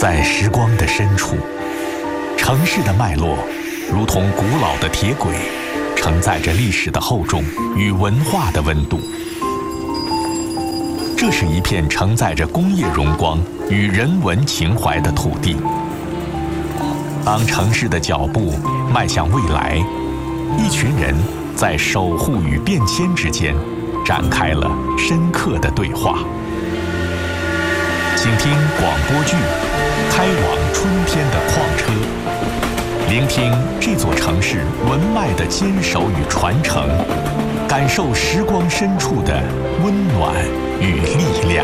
在时光的深处，城市的脉络如同古老的铁轨，承载着历史的厚重与文化的温度。这是一片承载着工业荣光与人文情怀的土地。当城市的脚步迈向未来，一群人在守护与变迁之间展开了深刻的对话。请听广播剧《开往春天的矿车》，聆听这座城市文脉的坚守与传承，感受时光深处的温暖与力量。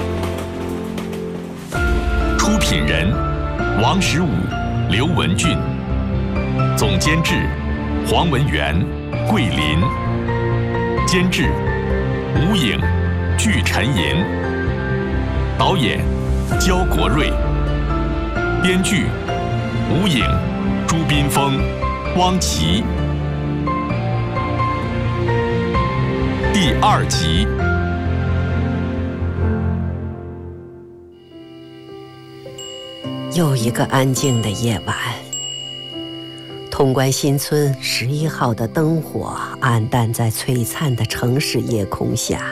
出品人：王实武、刘文俊，总监制：黄文元、桂林，监制：吴颖、具晨银，导演：焦国瑞，编剧：吴颖、朱斌峰、汪琪。第2集。 又一个安静的夜晚，潼关新村11号的灯火暗淡在璀璨的城市夜空下。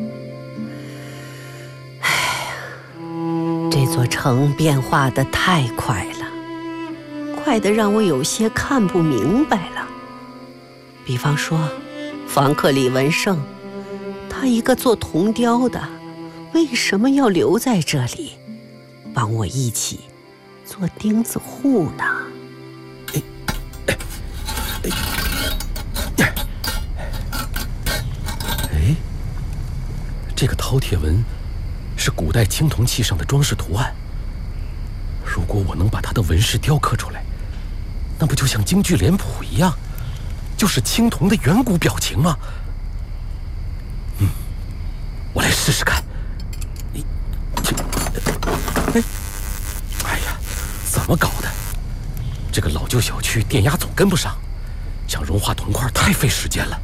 哎呀，这座城变化得太快了，快得让我有些看不明白了。比方说，房客李文胜，他一个做铜雕的，为什么要留在这里，帮我一起做钉子户呢？ 这个饕餮纹是古代青铜器上的装饰图案。如果我能把它的纹饰雕刻出来，那不就像京剧脸谱一样，就是青铜的远古表情吗？我来试试看。哎呀，怎么搞的？这个老旧小区电压总跟不上，想融化铜块太费时间了。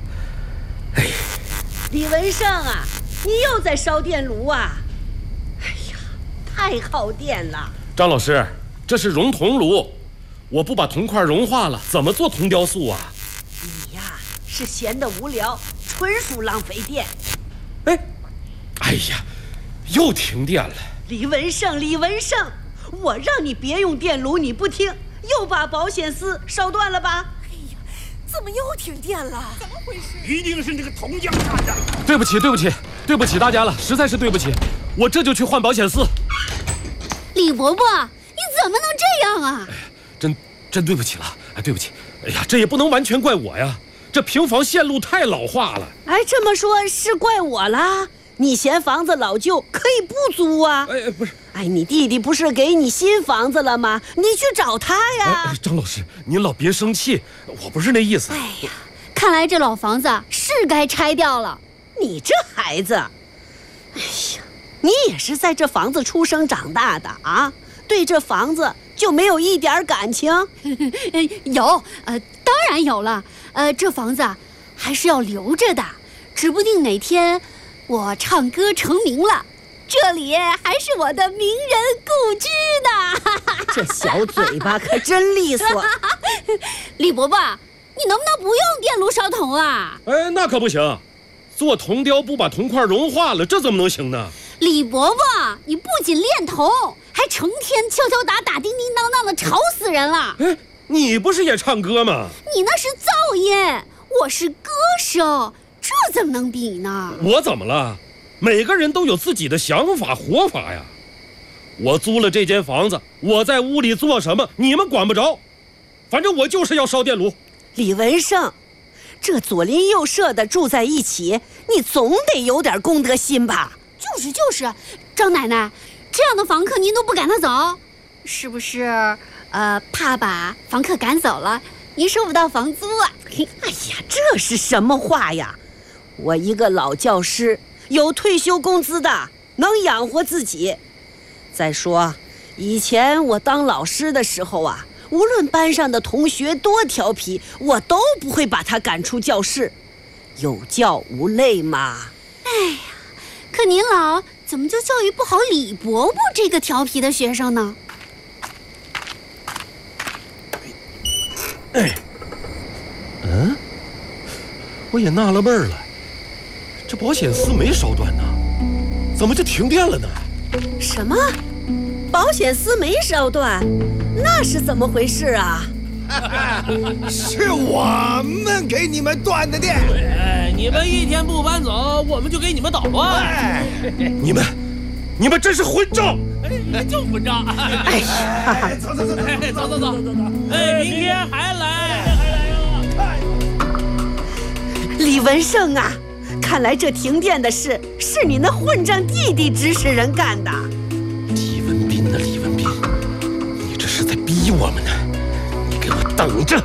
李文胜啊，你又在烧电炉啊？哎呀，太耗电了。 张老师，这是熔铜炉，我不把铜块融化了，怎么做铜雕塑啊？ 你呀，是闲得无聊，纯属浪费电。 哎呀，又停电了。 李文胜，我让你别用电炉，你不听，又把保险丝烧断了吧？ 哎呀，怎么又停电了？怎么回事？ 一定是那个铜匠干的。 对不起大家了，实在是对不起，我这就去换保险丝。 李伯伯，你怎么能这样啊？ 真对不起了，对不起。哎呀，这也不能完全怪我呀，这平房线路太老化了。 这么说是怪我啦？你嫌房子老旧，可以不租啊。 不是， 你弟弟不是给你新房子了吗？你去找他呀。 张老师，您老别生气，我不是那意思。 哎呀，看来这老房子是该拆掉了。 你这孩子，哎呀，你也是在这房子出生长大的啊，对这房子就没有一点感情？ 有，当然有了。这房子还是要留着的，指不定哪天我唱歌成名了，这里还是我的名人故居呢。 这小嘴巴可真利索。 李伯伯，你能不能不用电炉烧铜啊？ 那可不行，做铜雕不把铜块融化了，这怎么能行呢？ 李伯伯，你不仅练铜，还成天敲敲打打、叮叮当当的，吵死人了。 你不是也唱歌吗？ 你那是噪音，我是歌手，这怎么能比呢？ 我怎么了？每个人都有自己的想法活法呀。我租了这间房子，我在屋里做什么你们管不着，反正我就是要烧电炉。 李文胜，这左邻右舍的住在一起，你总得有点公德心吧？ 就是，张奶奶，这样的房客您都不赶他走，是不是怕把房客赶走了您收不到房租啊？ 哎呀，这是什么话呀？我一个老教师，有退休工资的，能养活自己。再说，以前我当老师的时候啊，无论班上的同学多调皮，我都不会把他赶出教室。有教无类嘛。 哎呀，可您老怎么就教育不好李伯伯这个调皮的学生呢？ 我也纳了闷了，这保险丝没烧断呢，怎么就停电了呢？ 什么？保险丝没烧断？那是怎么回事啊？ 是我们给你们断的电。 你们一天不搬走，我们就给你们捣乱。 你们真是混账！ 就混账！ 走， 走，明天还来。 李文胜啊，看来这停电的事是你那混账弟弟指使人干的。 李文斌呢？李文斌，你这是在逼我们呢！你给我等着！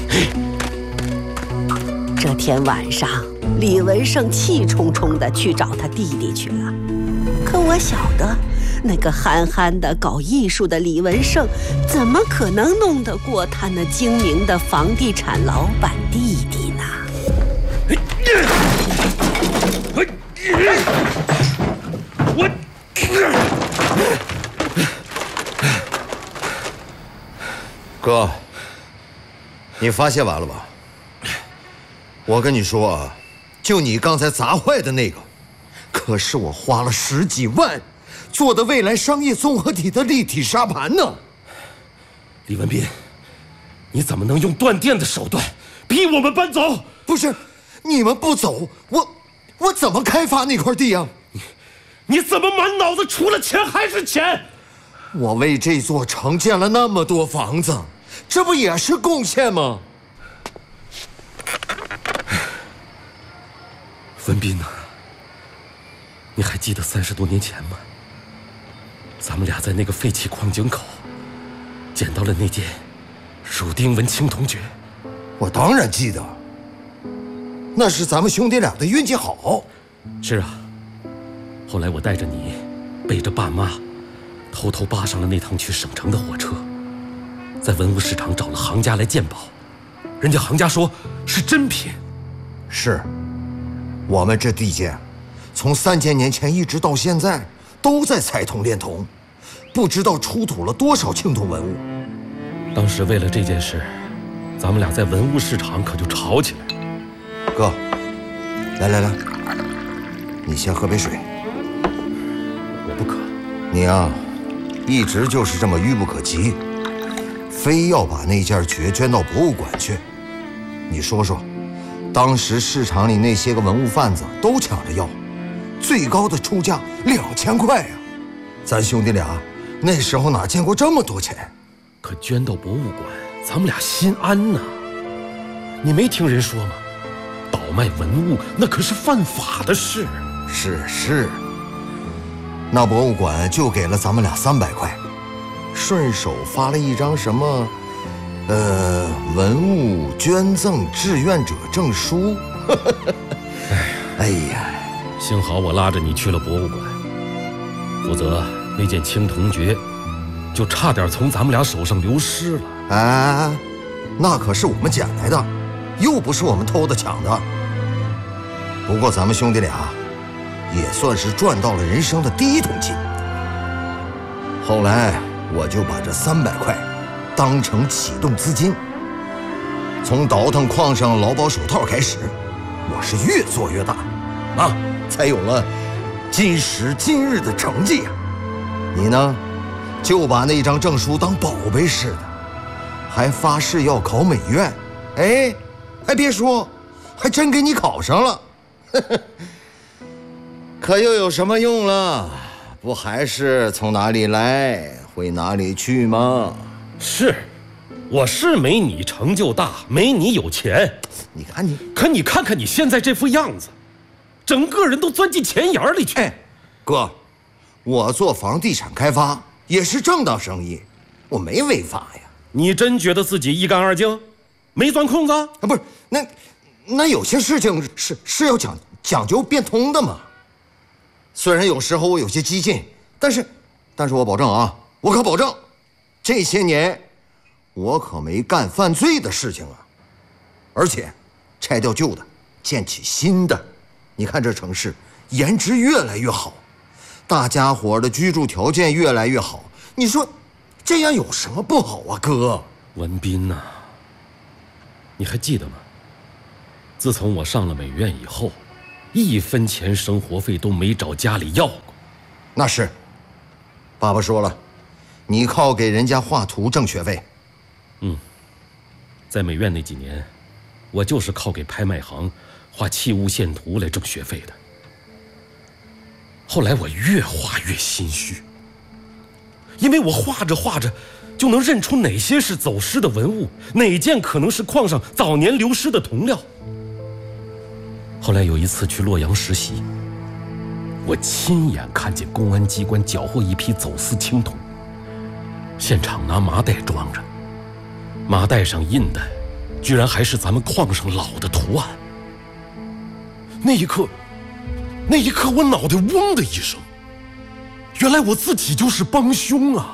这天晚上，李文胜气冲冲地去找他弟弟去了。可我晓得，那个憨憨的搞艺术的李文胜，怎么可能弄得过他那精明的房地产老板弟弟呢？ 哥，你发泄完了吧？我跟你说啊，就你刚才砸坏的那个，可是我花了10几万做的未来商业综合体的立体沙盘呢。 李文斌，你怎么能用断电的手段逼我们搬走？ 不是，你们不走，我怎么开发那块地啊？ 你怎么满脑子除了钱还是钱？ 我为这座城建了那么多房子，这不也是贡献吗？ 文斌呐，你还记得30多年前吗？咱们俩在那个废弃矿井口捡到了那件汝丁文青铜爵。 我当然记得，那是咱们兄弟俩的运气好。 是啊，后来我带着你，背着爸妈，偷偷扒上了那趟去省城的火车，在文物市场找了行家来鉴宝，人家行家说是真品。 是，我们这地界，从3000年前一直到现在，都在采铜炼铜，不知道出土了多少青铜文物。 当时为了这件事，咱们俩在文物市场可就吵起来了。 哥，来，你先喝杯水。 我不渴。 你啊，一直就是这么愚不可及，非要把那件爵捐到博物馆去。你说说，当时市场里那些个文物贩子都抢着要，最高的出价2000块啊！咱兄弟俩那时候哪见过这么多钱？ 可捐到博物馆，咱们俩心安呐。你没听人说吗？倒卖文物那可是犯法的事。 是，那博物馆就给了咱们俩300块，顺手发了一张什么，文物捐赠志愿者证书。哎呀， 幸好我拉着你去了博物馆，否则那件青铜爵就差点从咱们俩手上流失了。 哎，那可是我们捡来的，又不是我们偷的抢的。不过咱们兄弟俩也算是赚到了人生的第1桶金。后来我就把这300块当成启动资金，从倒腾矿上劳保手套开始，我是越做越大，啊，才有了今时今日的成绩呀。你呢，就把那张证书当宝贝似的，还发誓要考美院。哎，还别说，还真给你考上了。可又有什么用了？不还是从哪里来回哪里去吗？ 是，我是没你成就大，没你有钱。 你看你， 可你看看你现在这副样子，整个人都钻进钱眼里去。 哎，哥，我做房地产开发也是正当生意，我没违法呀。 你真觉得自己一干二净，没钻空子啊？ 不是，那有些事情是要讲究变通的嘛。虽然有时候我有些激进，但是我保证啊，我可保证，这些年我可没干犯罪的事情啊。而且拆掉旧的，建起新的，你看这城市颜值越来越好，大家伙的居住条件越来越好，你说这样有什么不好啊，哥？ 文斌呐， 你还记得吗？自从我上了美院以后，1分钱生活费都没找家里要过。 那是，爸爸说了，你靠给人家画图挣学费。 在美院那几年，我就是靠给拍卖行画器物线图来挣学费的。后来我越画越心虚，因为我画着画着就能认出哪些是走失的文物，哪件可能是矿上早年流失的铜料。后来有一次去洛阳实习，我亲眼看见公安机关缴获一批走私青铜，现场拿麻袋装着，麻袋上印的居然还是咱们矿上老的图案。那一刻我脑袋嗡的一声，原来我自己就是帮凶啊！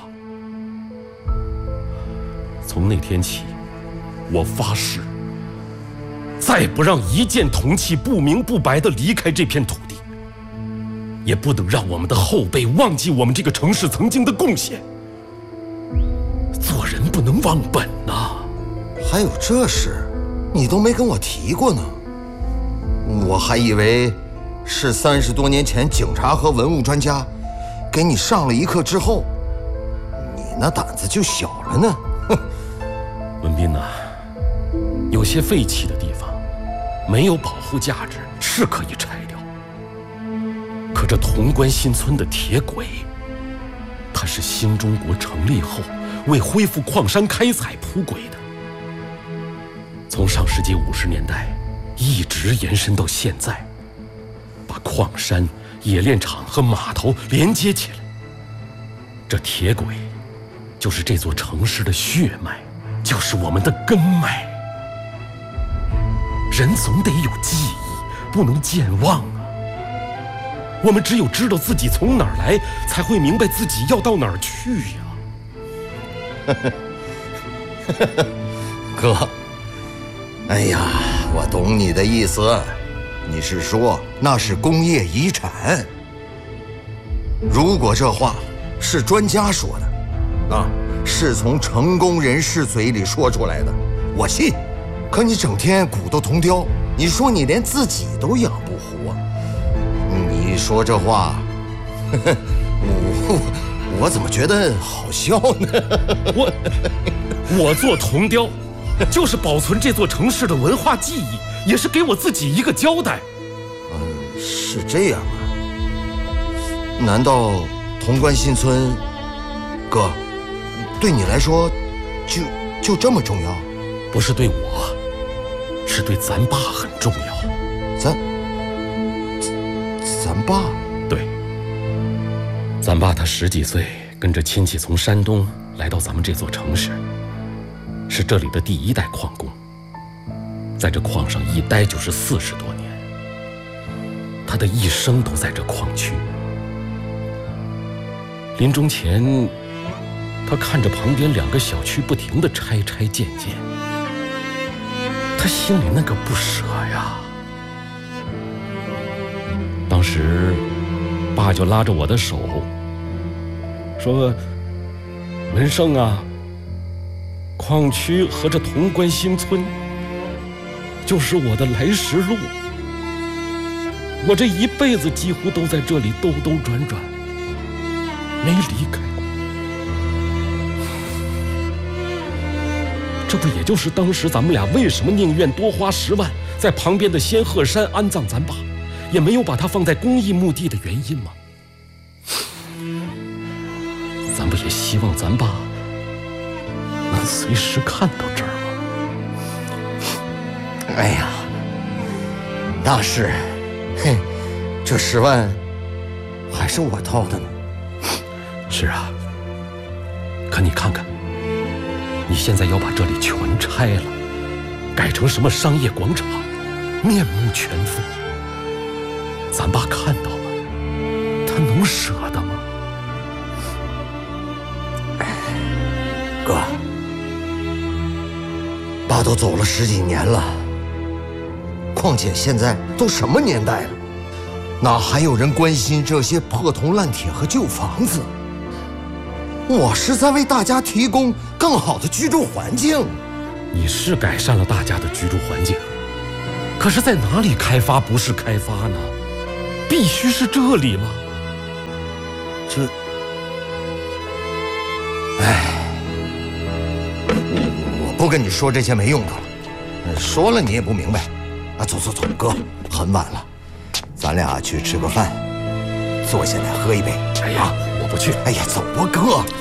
从那天起，我发誓，再不让一件铜器不明不白地离开这片土地，也不能让我们的后辈忘记我们这个城市曾经的贡献。做人不能忘本呐！ 还有这事，你都没跟我提过呢。我还以为是30多年前警察和文物专家给你上了一课之后，你那胆子就小了呢。哼， 文斌呐，有些废弃的地方没有保护价值是可以拆掉，可这潼关新村的铁轨，它是新中国成立后为恢复矿山开采铺轨的，从上世纪50年代一直延伸到现在，把矿山、冶炼厂和码头连接起来。这铁轨就是这座城市的血脉，就是我们的根脉。人总得有记忆，不能健忘啊！我们只有知道自己从哪儿来，才会明白自己要到哪儿去呀。 哥，哎呀，我懂你的意思，你是说那是工业遗产？如果这话是专家说的，啊，是从成功人士嘴里说出来的，我信。可你整天鼓捣铜雕，你说你连自己都养不活，你说这话，我怎么觉得好笑呢？我做铜雕，就是保存这座城市的文化记忆，也是给我自己一个交代。是这样啊？难道潼关新村，哥，对你来说就这么重要？不是对我，是对咱爸很重要。咱爸？对，咱爸他10几岁跟着亲戚从山东来到咱们这座城市，是这里的第1代矿工，在这矿上一待就是40多年，他的一生都在这矿区。临终前，他看着旁边2个小区不停地拆建，他心里那个不舍呀。当时爸就拉着我的手说：“文胜啊，矿区和这潼关新村就是我的来时路，我这一辈子几乎都在这里兜转转，没离开过。这不也就是当时咱们俩为什么宁愿多花10万在旁边的仙鹤山安葬咱爸，也没有把他放在公益墓地的原因吗？咱不也希望咱爸能随时看到这儿吗？哎呀，那是，嘿，这10万还是我掏的呢。是啊，可你看看，你现在要把这里全拆了，改成什么商业广场，面目全非，咱爸看到了，他能舍得吗？哥，爸都走了10几年了，况且现在都什么年代了，哪还有人关心这些破铜烂铁和旧房子？我是在为大家提供更好的居住环境。 你是改善了大家的居住环境，可是在哪里开发不是开发呢？必须是这里吗？ 我不跟你说这些没用的了，说了你也不明白。啊，走，哥，很晚了，咱俩去吃个饭，坐下来喝一杯。 哎呀，我不去。 哎呀，走啊，哥。